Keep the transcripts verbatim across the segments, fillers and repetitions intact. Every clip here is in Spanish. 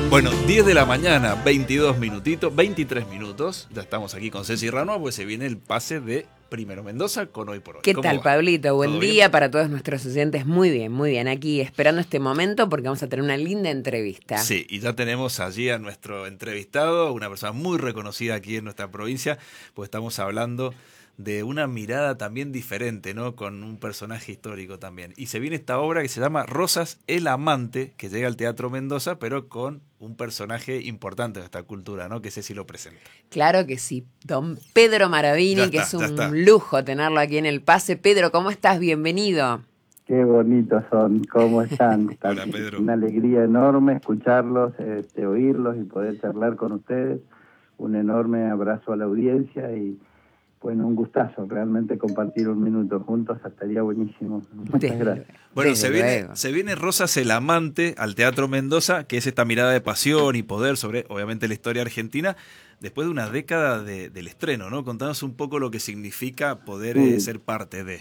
Bueno, diez de la mañana, veintidós minutitos, veintitrés minutos. Ya estamos aquí con Ceci Rano, pues se viene el pase de Primero Mendoza con Hoy por Hoy. ¿Qué ¿Cómo tal, va? Pablito? Buen día bien? para todos nuestros oyentes. Muy bien, muy bien. Aquí esperando este momento porque vamos a tener una linda entrevista. Sí, y ya tenemos allí a nuestro entrevistado, una persona muy reconocida aquí en nuestra provincia, pues estamos hablando de una mirada también diferente, ¿no? Con un personaje histórico también. Y se viene esta obra que se llama Rosas el Amante, que llega al Teatro Mendoza, pero con un personaje importante de esta cultura, ¿no? Que Ceci lo presenta. Claro que sí. Don Pedro Maravini, Ya que está, es ya está. un lujo tenerlo aquí en el pase. Pedro, ¿cómo estás? Bienvenido. Qué bonitos son, ¿cómo están? Hola, Pedro. Una alegría enorme escucharlos, este, oírlos y poder charlar con ustedes. Un enorme abrazo a la audiencia y, bueno, un gustazo. Realmente compartir un minuto juntos estaría buenísimo. Muchas Desde gracias. luego. Bueno, Desde se viene, luego. se viene Rosas el Amante al Teatro Mendoza, que es esta mirada de pasión y poder sobre, obviamente, la historia argentina, después de una década de, del estreno, ¿no? Contanos un poco lo que significa poder Sí. eh, ser parte de...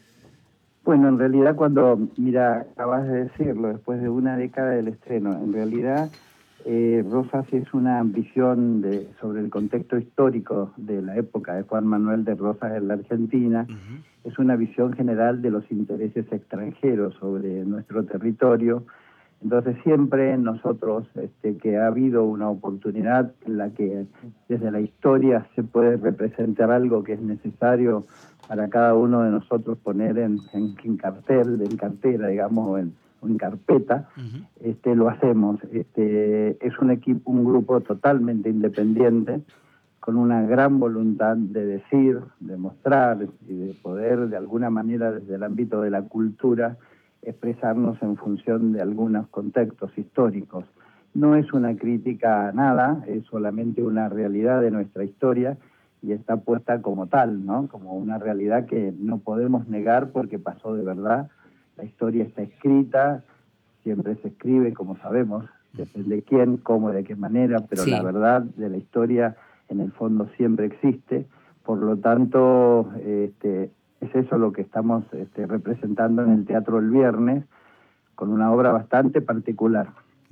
Bueno, en realidad cuando, mira, acabas de decirlo, después de una década del estreno, en realidad eh, Rosas es una visión de, sobre el contexto histórico de la época de Juan Manuel de Rosas en la Argentina. Uh-huh. Es una visión general de los intereses extranjeros sobre nuestro territorio. Entonces siempre nosotros, este, que ha habido una oportunidad en la que desde la historia se puede representar algo que es necesario para cada uno de nosotros poner en, en, en cartel, en cartera, digamos, o en, o en carpeta, uh-huh. este, lo hacemos. Este, es un equipo, un grupo totalmente independiente, con una gran voluntad de decir, de mostrar y de poder, de alguna manera, desde el ámbito de la cultura, expresarnos en función de algunos contextos históricos. No es una crítica a nada, es solamente una realidad de nuestra historia y está puesta como tal, ¿no? Como una realidad que no podemos negar porque pasó de verdad. La historia está escrita, siempre se escribe, como sabemos, depende de quién, cómo, de qué manera, pero sí, la verdad de la historia en el fondo siempre existe. Por lo tanto, este, es eso lo que estamos este, representando en el teatro el viernes, con una obra bastante particular.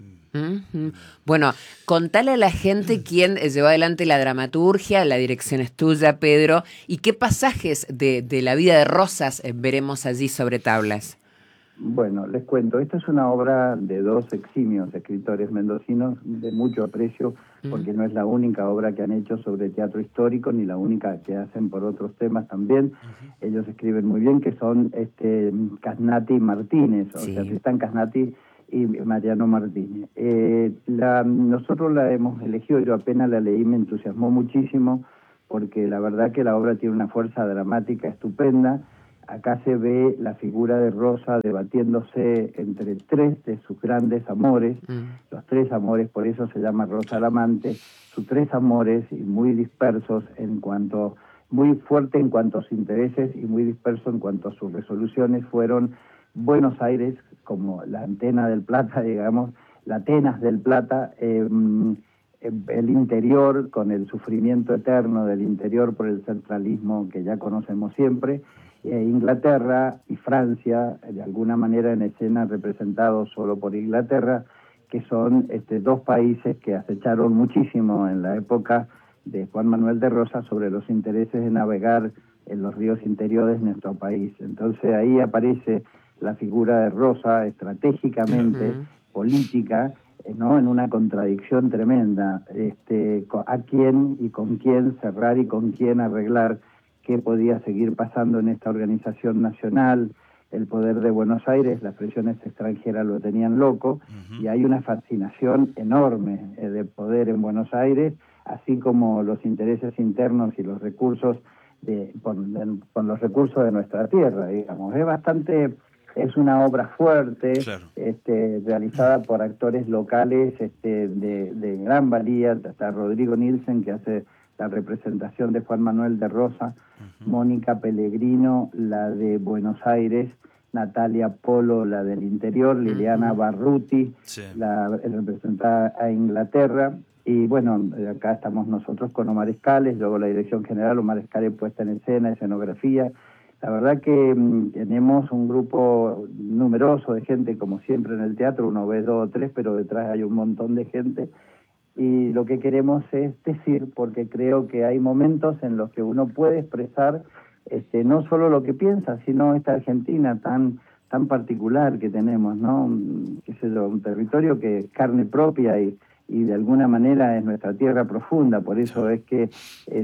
Uh-huh. Bueno, contale a la gente quién llevó adelante la dramaturgia, la dirección es tuya, Pedro, y qué pasajes de, de la vida de Rosas veremos allí sobre tablas. Bueno, les cuento, esta es una obra de dos eximios escritores mendocinos de mucho aprecio, porque no es la única obra que han hecho sobre teatro histórico, ni la única que hacen por otros temas también. Uh-huh. Ellos escriben muy bien, que son este, Casnati y Martínez, sí. O sea, Tristán Casnati y Mariano Martínez. Eh, la, nosotros la hemos elegido, yo apenas la leí, me entusiasmó muchísimo, porque la verdad que la obra tiene una fuerza dramática estupenda. Acá se ve la figura de Rosa debatiéndose entre tres de sus grandes amores, mm. los tres amores, por eso se llama Rosa el Amante, sus tres amores y muy dispersos en cuanto, muy fuerte en cuanto a sus intereses y muy disperso en cuanto a sus resoluciones, fueron Buenos Aires, como la antena del Plata, digamos, la Atenas del Plata, eh, el interior con el sufrimiento eterno del interior por el centralismo que ya conocemos siempre, Eh, Inglaterra y Francia, de alguna manera en escena representados solo por Inglaterra, que son este, dos países que acecharon muchísimo en la época de Juan Manuel de Rosas sobre los intereses de navegar en los ríos interiores de nuestro país. Entonces ahí aparece la figura de Rosa estratégicamente, uh-huh. política, eh, ¿no? En una contradicción tremenda, este, a quién y con quién cerrar y con quién arreglar qué podía seguir pasando en esta organización nacional. El poder de Buenos Aires, las presiones extranjeras lo tenían loco, uh-huh. y hay una fascinación enorme eh, de poder en Buenos Aires, así como los intereses internos y los recursos de, con, de, con los recursos de nuestra tierra, digamos. Es bastante, es una obra fuerte, claro. este, realizada uh-huh. por actores locales este, de, de gran valía. Está Rodrigo Nielsen, que hace la representación de Juan Manuel de Rosa, uh-huh. Mónica Pellegrino, la de Buenos Aires, Natalia Polo, la del interior, Liliana uh-huh. Barruti, sí. la representada a Inglaterra, y bueno, acá estamos nosotros con Omar Escales, luego la dirección general, Omar Escales puesta en escena, escenografía, La verdad que mm, tenemos un grupo numeroso de gente, como siempre en el teatro, uno ve dos o tres, pero detrás hay un montón de gente. Y lo que queremos es decir, porque creo que hay momentos en los que uno puede expresar este, no solo lo que piensa, sino esta Argentina tan tan particular que tenemos, ¿no? Qué sé yo, un territorio que es carne propia y, y de alguna manera es nuestra tierra profunda, por eso es que... Eh,